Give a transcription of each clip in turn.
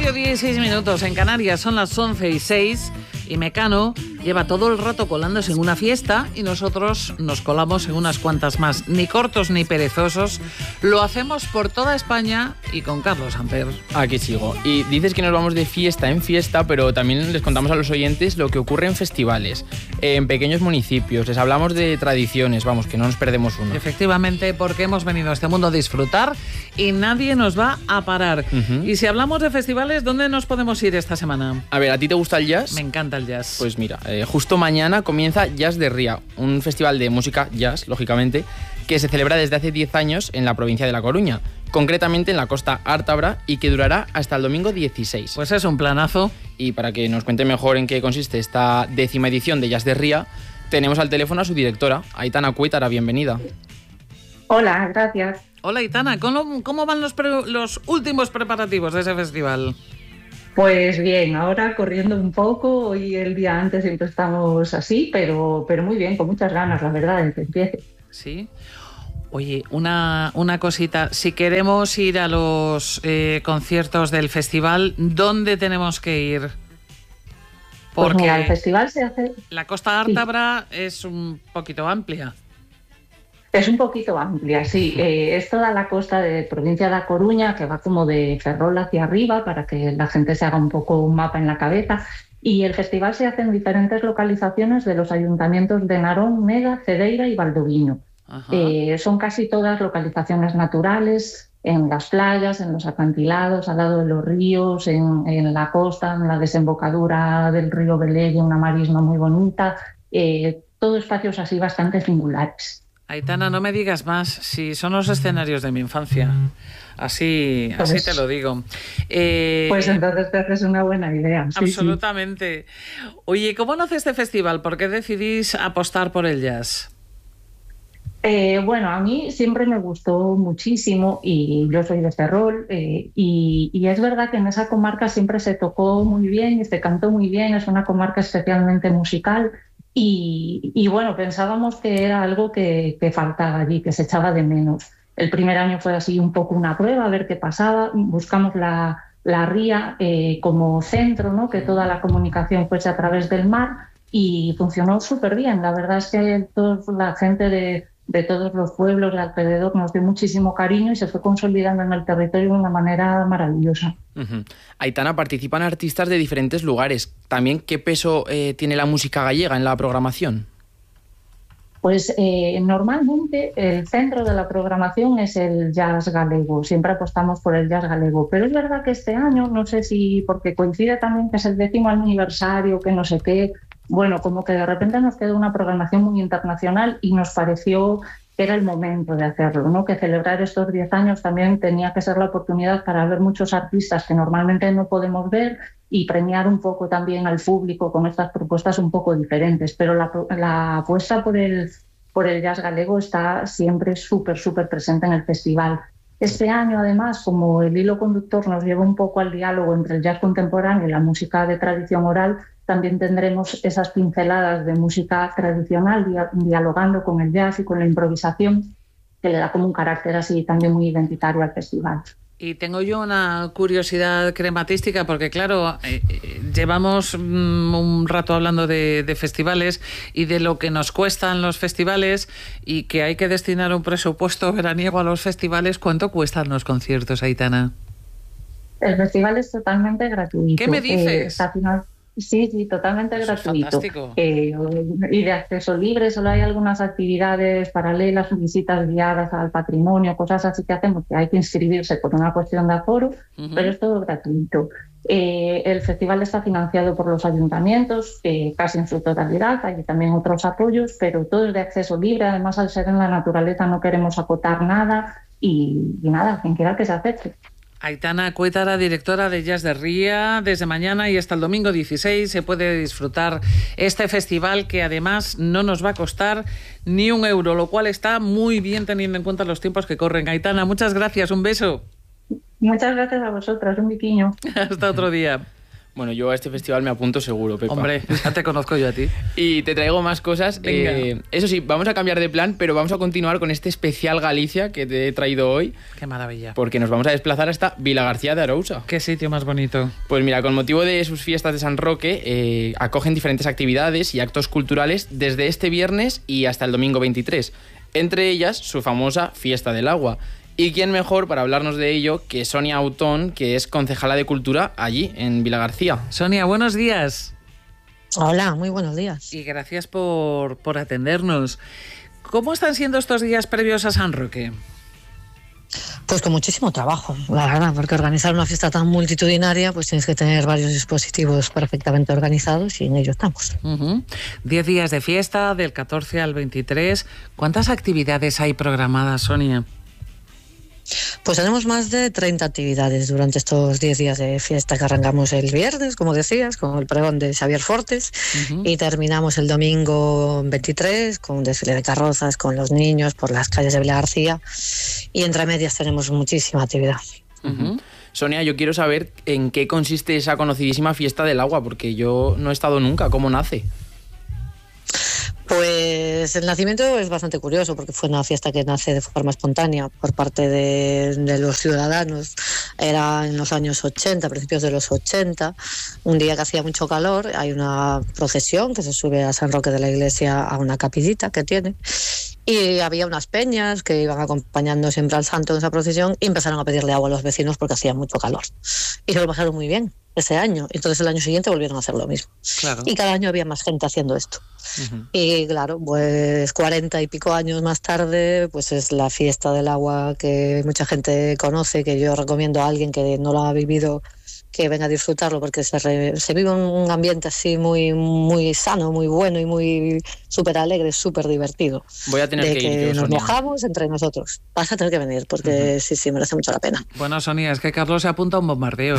8:16 en Canarias, son las 11:06 y Mecano lleva todo el rato colándose en una fiesta y nosotros nos colamos en unas cuantas más. Ni cortos ni perezosos, lo hacemos por toda España y con Carlos Amper. Aquí sigo. Y dices que nos vamos de fiesta en fiesta, pero también les contamos a los oyentes lo que ocurre en festivales, en pequeños municipios, les hablamos de tradiciones, vamos, que no nos perdemos uno. Efectivamente, porque hemos venido a este mundo a disfrutar y nadie nos va a parar. Y si hablamos de festivales, ¿dónde nos podemos ir esta semana? A ver, ¿a ti te gusta el jazz? Me encanta el jazz. Pues mira, justo mañana comienza Jazz de Ría, un festival de música jazz, lógicamente, que se celebra desde hace 10 años en la provincia de La Coruña, concretamente en la costa Ártabra, y que durará hasta el domingo 16. Pues es un planazo. Y para que nos cuente mejor en qué consiste esta 10ª edición de Jazz de Ría, tenemos al teléfono a su directora, Aitana Cuétara. Bienvenida. Hola, gracias. Hola, Aitana, ¿cómo van los últimos preparativos de ese festival? Pues bien, ahora corriendo un poco, hoy el día antes siempre estamos así, pero muy bien, con muchas ganas, la verdad, de que empiece. Sí. Oye, una cosita, si queremos ir a los conciertos del festival, ¿dónde tenemos que ir? Porque pues mira, el festival se hace... La costa Ártabra es un poquito amplia. Es un poquito amplia, sí. Es toda la costa de provincia de La Coruña, que va como de Ferrol hacia arriba, para que la gente se haga un poco un mapa en la cabeza. Y el festival se hace en diferentes localizaciones de los ayuntamientos de Narón, Meda, Cedeira y Valdoviño. Son casi todas localizaciones naturales, en las playas, en los acantilados, al lado de los ríos, en la costa, en la desembocadura del río Velelle, una marisma muy bonita. Todo espacios así bastante singulares. Aitana, no me digas más, si son los escenarios de mi infancia. Así te lo digo. Pues entonces te haces una buena idea. Sí, absolutamente. Sí. Oye, ¿cómo nace este festival? ¿Por qué decidís apostar por el jazz? Bueno, a mí siempre me gustó muchísimo y yo soy de Ferrol y es verdad que en esa comarca siempre se tocó muy bien y se cantó muy bien, es una comarca especialmente musical. Y bueno, pensábamos que era algo que faltaba allí, que se echaba de menos. El primer año fue así un poco una prueba, a ver qué pasaba. Buscamos la ría como centro, ¿no? Que toda la comunicación fuese a través del mar y funcionó súper bien. La verdad es que la gente de todos los pueblos de alrededor nos dio muchísimo cariño y se fue consolidando en el territorio de una manera maravillosa. Aitana, participan artistas de diferentes lugares. También, ¿qué peso tiene la música gallega en la programación? Pues normalmente el centro de la programación es el jazz galego. Siempre apostamos por el jazz galego. Pero es verdad que este año, no sé si porque coincide también que es el 10º aniversario, que no sé qué, bueno, como que de repente nos quedó una programación muy internacional y nos pareció que era el momento de hacerlo, ¿no? Que celebrar estos 10 años también tenía que ser la oportunidad para ver muchos artistas que normalmente no podemos ver y premiar un poco también al público con estas propuestas un poco diferentes. Pero la apuesta por el jazz galego está siempre súper presente en el festival. Este año, además, como el hilo conductor nos lleva un poco al diálogo entre el jazz contemporáneo y la música de tradición oral, también tendremos esas pinceladas de música tradicional dialogando con el jazz y con la improvisación, que le da como un carácter así también muy identitario al festival. Y tengo yo una curiosidad crematística porque, claro, llevamos un rato hablando de festivales y de lo que nos cuestan los festivales y que hay que destinar un presupuesto veraniego a los festivales. ¿Cuánto cuestan los conciertos, Aitana? El festival es totalmente gratuito. ¿Qué me dices? Sí, totalmente Eso gratuito. Es fantástico. Y de acceso libre, solo hay algunas actividades paralelas, visitas guiadas al patrimonio, cosas así que hacemos, que hay que inscribirse por una cuestión de aforo, pero es todo gratuito. El festival está financiado por los ayuntamientos, casi en su totalidad, hay también otros apoyos, pero todo es de acceso libre. Además, al ser en la naturaleza no queremos acotar nada y nada, quien quiera que se acerque. Aitana Cuétara, directora de Jazz de Ría, desde mañana y hasta el domingo 16 se puede disfrutar este festival que además no nos va a costar ni un euro, lo cual está muy bien teniendo en cuenta los tiempos que corren. Aitana, muchas gracias, un beso. Muchas gracias a vosotras, un biquiño. Hasta otro día. Bueno, yo a este festival me apunto seguro, Pepa. Hombre, ya te conozco yo a ti. Y te traigo más cosas. Eso sí, vamos a cambiar de plan, pero vamos a continuar con este especial Galicia que te he traído hoy. Qué maravilla. Porque nos vamos a desplazar hasta Vilagarcía de Arousa. Qué sitio más bonito. Pues mira, con motivo de sus fiestas de San Roque, acogen diferentes actividades y actos culturales desde este viernes y hasta el domingo 23. Entre ellas, su famosa Fiesta del Agua. Y quién mejor para hablarnos de ello que Sonia Autón, que es concejala de Cultura allí, en Vilagarcía. Sonia, buenos días. Hola, muy buenos días. Y gracias por atendernos. ¿Cómo están siendo estos días previos a San Roque? Pues con muchísimo trabajo, la verdad, porque organizar una fiesta tan multitudinaria, pues tienes que tener varios dispositivos perfectamente organizados y en ello estamos. 10 días de fiesta, del 14 al 23. ¿Cuántas actividades hay programadas, Sonia? Pues tenemos más de 30 actividades durante estos 10 días de fiesta que arrancamos el viernes, como decías, con el pregón de Xavier Fortes, y terminamos el domingo 23 con un desfile de carrozas con los niños por las calles de Vilagarcía, y entre medias tenemos muchísima actividad. Sonia, yo quiero saber en qué consiste esa conocidísima Fiesta del Agua, porque yo no he estado nunca. ¿Cómo nace? Pues el nacimiento es bastante curioso porque fue una fiesta que nace de forma espontánea por parte de los ciudadanos. Era en los años 80, principios de los 80, un día que hacía mucho calor. Hay una procesión que se sube a San Roque de la Iglesia a una capillita que tiene, y había unas peñas que iban acompañando siempre al santo en esa procesión y empezaron a pedirle agua a los vecinos porque hacía mucho calor. Y se lo pasaron muy bien ese año. Entonces el año siguiente volvieron a hacer lo mismo. Claro. Y cada año había más gente haciendo esto. Y claro, pues 40 y pico años más tarde, pues es la Fiesta del Agua que mucha gente conoce, que yo recomiendo a alguien que no lo ha vivido que venga a disfrutarlo, porque se vive un ambiente así muy, muy sano, muy bueno y muy súper alegre, súper divertido. Voy a tener que ir yo, nos Sonia. mojamos entre nosotros. Vas a tener que venir porque sí, merece mucho la pena. Bueno, Sonia, es que Carlos se apunta a un bombardeo.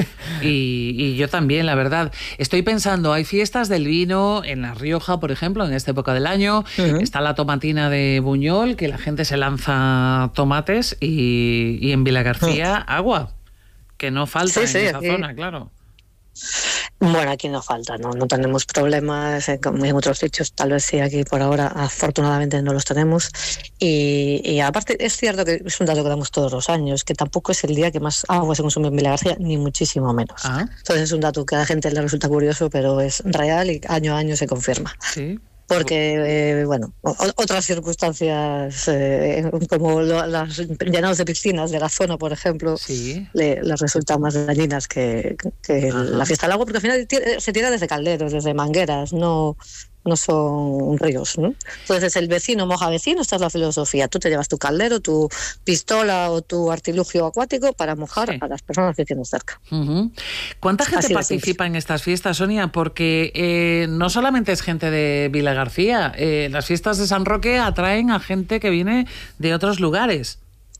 y yo también, la verdad. Estoy pensando, hay fiestas del vino en La Rioja, por ejemplo, en esta época del año. Está la tomatina de Buñol, que la gente se lanza tomates, y en Vilagarcía, agua. Que no falta en esa zona, claro. Bueno, aquí no falta, no tenemos problemas, como en otros sitios tal vez sí, aquí por ahora afortunadamente no los tenemos. Y aparte es cierto que es un dato que damos todos los años, que tampoco es el día que más agua se consume en Vilagarcía, ni muchísimo menos. Entonces es un dato que a la gente le resulta curioso, pero es real y año a año se confirma. Sí. Porque, otras circunstancias, como las llenados de piscinas de la zona, por ejemplo, les resultan más dañinas que la Fiesta del Agua, porque al final se tira desde calderos, desde mangueras, no son ríos, ¿no? Entonces el vecino moja vecino, esta es la filosofía. Tú te llevas tu caldero, tu pistola o tu artilugio acuático para mojar a las personas que tienes cerca. ¿Cuánta gente participa en estas fiestas, Sonia? Porque no solamente es gente de Vilagarcía, las fiestas de San Roque atraen a gente que viene de otros lugares.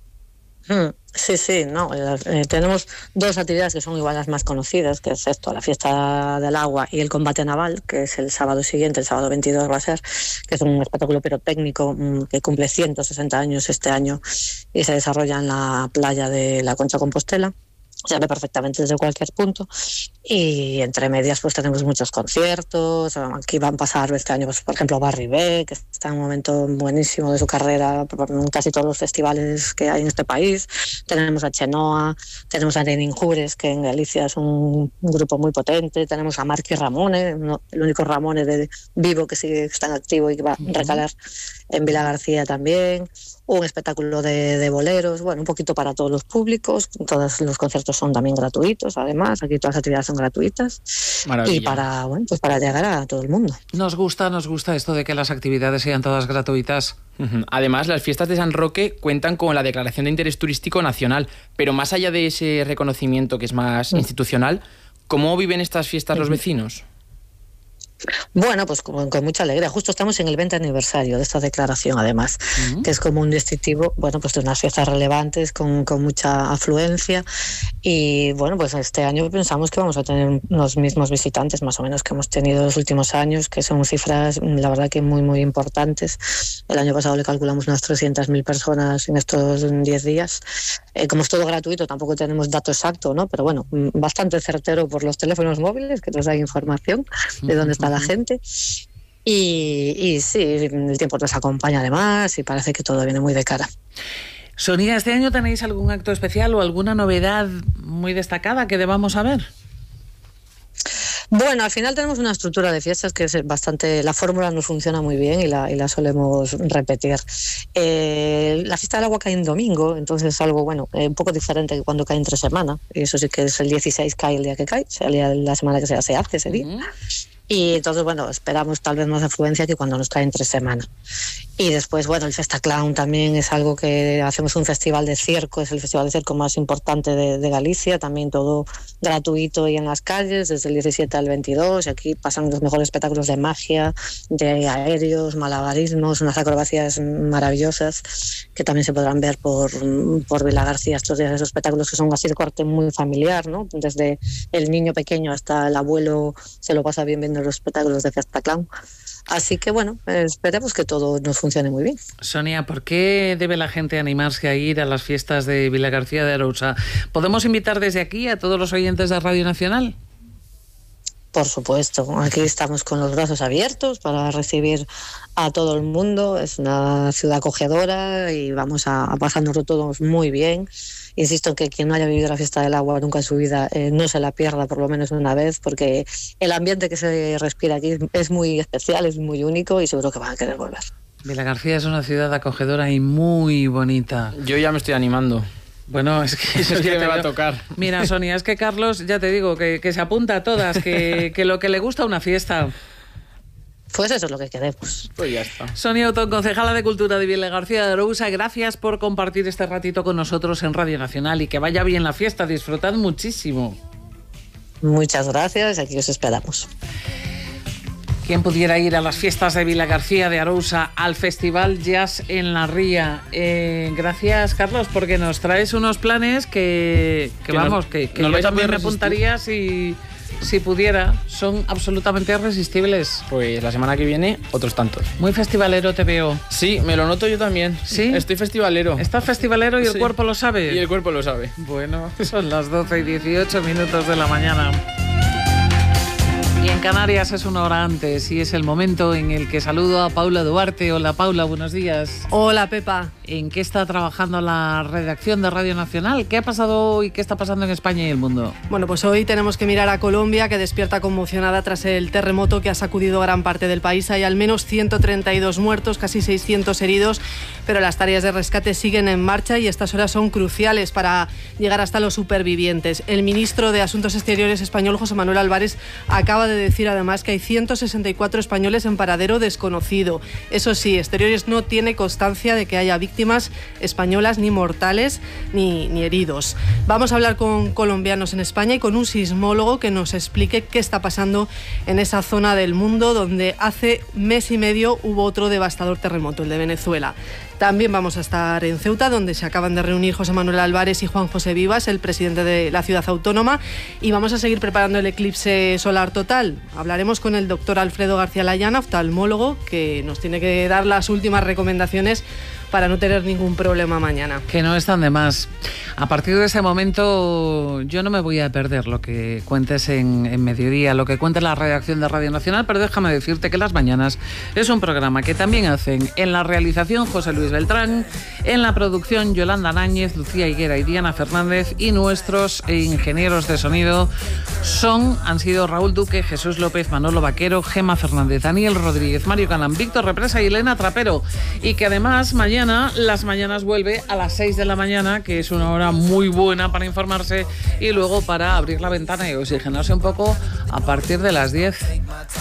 Sí, no. Tenemos dos actividades que son igual las más conocidas, que es esto, la Fiesta del Agua y el combate naval, que es el sábado siguiente, el sábado 22 va a ser, que es un espectáculo pirotécnico que cumple 160 años este año y se desarrolla en la playa de la Concha Compostela. Se ve perfectamente desde cualquier punto, y entre medias pues tenemos muchos conciertos. Aquí van a pasar este año, pues, por ejemplo, Barry Beck, que está en un momento buenísimo de su carrera en casi todos los festivales que hay en este país. Tenemos a Chenoa, tenemos a Lenin Jures, que en Galicia es un grupo muy potente. Tenemos a Marky Ramone, el único Ramone de vivo que sigue está en activo y que va a recalar en Vilagarcía también. Un espectáculo de boleros, un poquito para todos los públicos. Todos los conciertos son también gratuitos, además. Aquí todas las actividades son gratuitas. Maravilla. Y para llegar a todo el mundo. Nos gusta esto de que las actividades sean todas gratuitas. Además, las fiestas de San Roque cuentan con la Declaración de Interés Turístico Nacional, pero más allá de ese reconocimiento que es más institucional, ¿cómo viven estas fiestas los vecinos? Bueno, pues con mucha alegría. Justo estamos en el 20 aniversario de esta declaración, además, que es como un distintivo, pues de unas fiestas relevantes con mucha afluencia. Y pues este año pensamos que vamos a tener los mismos visitantes más o menos que hemos tenido los últimos años, que son cifras, la verdad, que muy, muy importantes. El año pasado le calculamos unas 300.000 personas en estos 10 días. como es todo gratuito, tampoco tenemos dato exacto, ¿no? Pero bueno, bastante certero por los teléfonos móviles, que nos dan información de dónde está la gente. Y sí, el tiempo nos acompaña además y parece que todo viene muy de cara. Sonia, ¿este año tenéis algún acto especial o alguna novedad muy destacada que debamos saber? Bueno, al final tenemos una estructura de fiestas que es bastante... La fórmula nos funciona muy bien y la solemos repetir. La fiesta del agua cae en domingo, entonces es algo, bueno, un poco diferente que cuando cae entre semana. Y eso sí que es el 16, cae el día que cae, o sea, el día de la semana que se hace ese día. Y entonces, bueno, esperamos tal vez más afluencia que cuando nos cae entre semana. Y después, bueno, el Festa Clown también es algo que hacemos un festival de circo, es el festival de circo más importante de Galicia, también todo gratuito y en las calles, desde el 17 al 22. Y aquí pasan los mejores espectáculos de magia, de aéreos, malabarismos, unas acrobacias maravillosas que también se podrán ver por Vilagarcía estos días, esos espectáculos que son así de corte muy familiar, ¿no? Desde el niño pequeño hasta el abuelo se lo pasa bien viendo los espectáculos de Festa Clown. Así que bueno, esperemos que todo nos funcione muy bien. Sonia, ¿por qué debe la gente animarse a ir a las fiestas de Vilagarcía de Arousa? ¿Podemos invitar desde aquí a todos los oyentes de Radio Nacional? Por supuesto, aquí estamos con los brazos abiertos para recibir a todo el mundo. Es una ciudad acogedora y vamos a pasárnoslo todos muy bien. Insisto en que quien no haya vivido la fiesta del agua nunca en su vida no se la pierda por lo menos una vez, porque el ambiente que se respira aquí es muy especial, es muy único y seguro que van a querer volver. Vilagarcía es una ciudad acogedora y muy bonita. Yo ya me estoy animando. Bueno, es que eso ya me va a tocar. Mira, Sonia, es que Carlos, ya te digo, que se apunta a todas, que lo que le gusta una fiesta. Pues eso es lo que queremos. Pues ya está. Sonia Otón, concejala de Cultura de Vilagarcía de Arousa, gracias por compartir este ratito con nosotros en Radio Nacional y que vaya bien la fiesta, disfrutad muchísimo. Muchas gracias, aquí os esperamos. ¿Quién pudiera ir a las fiestas de Vilagarcía de Arousa, al Festival Jazz en la Ría? Gracias, Carlos, porque nos traes unos planes que vamos, que yo también me apuntaría si pudiera. Son absolutamente irresistibles. Pues la semana que viene, otros tantos. Muy festivalero te veo. Sí, me lo noto yo también. ¿Sí? Estoy festivalero. ¿Estás festivalero y el Sí. cuerpo lo sabe? Y el cuerpo lo sabe. Bueno, son las 12:18 de la mañana. Y en Canarias es una hora antes y es el momento en el que saludo a Paula Duarte. Hola Paula, buenos días. Hola Pepa. ¿En qué está trabajando la redacción de Radio Nacional? ¿Qué ha pasado hoy? ¿Qué está pasando en España y el mundo? Bueno, pues hoy tenemos que mirar a Colombia, que despierta conmocionada tras el terremoto que ha sacudido gran parte del país. Hay al menos 132 muertos, casi 600 heridos, pero las tareas de rescate siguen en marcha y estas horas son cruciales para llegar hasta los supervivientes. El ministro de Asuntos Exteriores español, José Manuel Álvarez, acaba de decir además que hay 164 españoles en paradero desconocido. Eso sí, Exteriores no tiene constancia de que haya víctimas españolas ni mortales ni heridos. Vamos a hablar con colombianos en España y con un sismólogo que nos explique qué está pasando en esa zona del mundo donde hace mes y medio hubo otro devastador terremoto, el de Venezuela. También vamos a estar en Ceuta, donde se acaban de reunir José Manuel Álvarez y Juan José Vivas, el presidente de la ciudad autónoma, y vamos a seguir preparando el eclipse solar total. Hablaremos con el doctor Alfredo García Layana, oftalmólogo, que nos tiene que dar las últimas recomendaciones para no tener ningún problema mañana. Que no están de más. A partir de ese momento yo no me voy a perder lo que cuentes en Mediodía, lo que cuente la redacción de Radio Nacional, pero déjame decirte que Las Mañanas es un programa que también hacen en la realización José Luis Beltrán, en la producción Yolanda Náñez, Lucía Higuera y Diana Fernández, y nuestros ingenieros de sonido han sido Raúl Duque, Jesús López, Manolo Vaquero, Gema Fernández, Daniel Rodríguez, Mario Canán, Víctor Represa y Elena Trapero, y que además mañana Las Mañanas vuelve a las 6 de la mañana, que es una hora muy buena para informarse y luego para abrir la ventana y oxigenarse un poco a partir de las 10.